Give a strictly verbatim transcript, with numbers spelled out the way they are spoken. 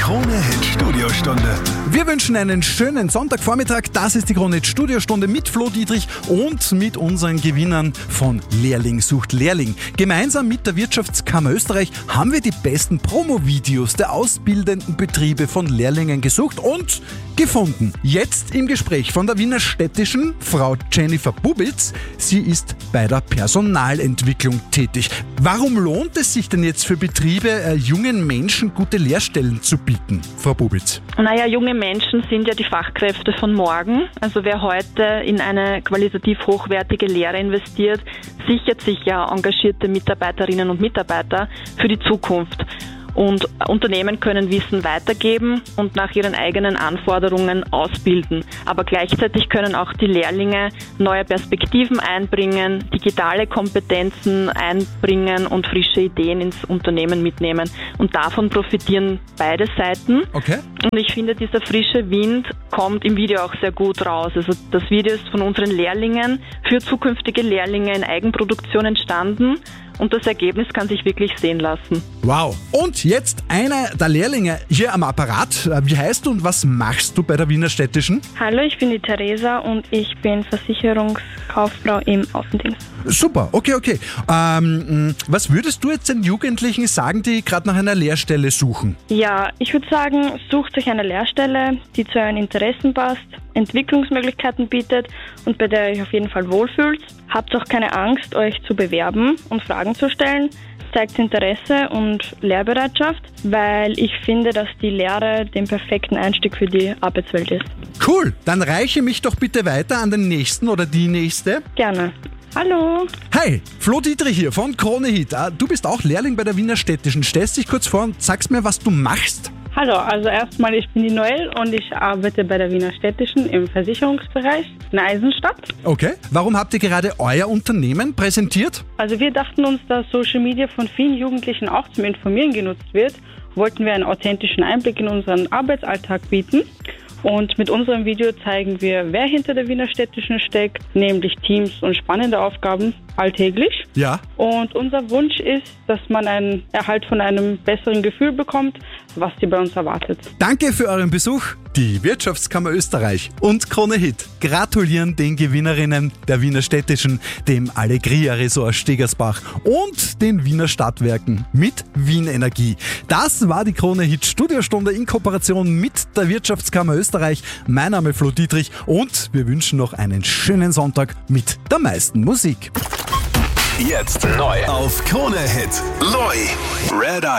Krone-Hit Studiostunde. Wir wünschen einen schönen Sonntagvormittag. Das ist die Krone-Hit Studiostunde mit Flo Dietrich und mit unseren Gewinnern von Lehrling sucht Lehrling. Gemeinsam mit der Wirtschaftskammer Österreich haben wir die besten Promo-Videos der ausbildenden Betriebe von Lehrlingen gesucht und gefunden. Jetzt im Gespräch von der Wiener Städtischen, Frau Jennifer Bubitz. Sie ist bei der Personalentwicklung tätig. Warum lohnt es sich denn jetzt für Betriebe, äh, jungen Menschen gute Lehrstellen zu bieten, Frau Bubitz? Naja, junge Menschen sind ja die Fachkräfte von morgen. Also wer heute in eine qualitativ hochwertige Lehre investiert, sichert sich ja engagierte Mitarbeiterinnen und Mitarbeiter für die Zukunft. Und Unternehmen können Wissen weitergeben und nach ihren eigenen Anforderungen ausbilden. Aber gleichzeitig können auch die Lehrlinge neue Perspektiven einbringen, digitale Kompetenzen einbringen und frische Ideen ins Unternehmen mitnehmen. Und davon profitieren beide Seiten. Okay. Und ich finde, dieser frische Wind kommt im Video auch sehr gut raus. Also das Video ist von unseren Lehrlingen für zukünftige Lehrlinge in Eigenproduktion entstanden. Und das Ergebnis kann sich wirklich sehen lassen. Wow. Und jetzt einer der Lehrlinge hier am Apparat. Wie heißt du und was machst du bei der Wiener Städtischen? Hallo, ich bin die Theresa und ich bin Versicherungskauffrau im Außendienst. Super, okay, okay. Ähm, was würdest du jetzt den Jugendlichen sagen, die gerade nach einer Lehrstelle suchen? Ja, ich würde sagen, sucht euch eine Lehrstelle, die zu euren Interessen passt, Entwicklungsmöglichkeiten bietet und bei der ihr euch auf jeden Fall wohlfühlt. Habt auch keine Angst, euch zu bewerben und Fragen zu stellen. Zeigt Interesse und Lehrbereitschaft, weil ich finde, dass die Lehre den perfekten Einstieg für die Arbeitswelt ist. Cool, dann reiche mich doch bitte weiter an den Nächsten oder die Nächste. Gerne. Hallo. Hi, Flo Dietrich hier von Krone-Hit. Du bist auch Lehrling bei der Wiener Städtischen. Stellst dich kurz vor und sagst mir, was du machst. Hallo, also erstmal, ich bin die Noel und ich arbeite bei der Wiener Städtischen im Versicherungsbereich in Eisenstadt. Okay, warum habt ihr gerade euer Unternehmen präsentiert? Also wir dachten uns, dass Social Media von vielen Jugendlichen auch zum Informieren genutzt wird, wollten wir einen authentischen Einblick in unseren Arbeitsalltag bieten. Und mit unserem Video zeigen wir, wer hinter der Wiener Städtischen steckt, nämlich Teams und spannende Aufgaben alltäglich. Ja. Und unser Wunsch ist, dass man einen Erhalt von einem besseren Gefühl bekommt, was sie bei uns erwartet. Danke für euren Besuch. Die Wirtschaftskammer Österreich und Krone-Hit gratulieren den Gewinnerinnen der Wiener Städtischen, dem Allegria Resort Stegersbach und den Wiener Stadtwerken mit Wien Energie. Das war die Krone-Hit Studiostunde in Kooperation mit der Wirtschaftskammer Österreich. Mein Name ist Flo Dietrich und wir wünschen noch einen schönen Sonntag mit der meisten Musik. Jetzt neu auf Krone-Hit. Loi, Red Eye.